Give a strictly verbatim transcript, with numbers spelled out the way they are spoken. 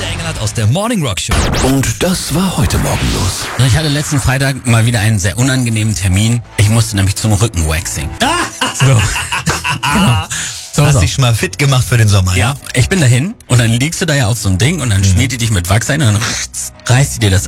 Peter Engelhardt aus der Morning Rock Show. Und das war heute Morgen los. Ich hatte letzten Freitag mal wieder einen sehr unangenehmen Termin. Ich musste nämlich zum Rückenwaxing. So. Genau. So, Hast so. dich schon mal fit gemacht für den Sommer, ja? Ja, ich bin dahin und dann liegst du da ja auf so einem Ding und dann schmiert die dich mit Wachs ein und dann reißt die dir das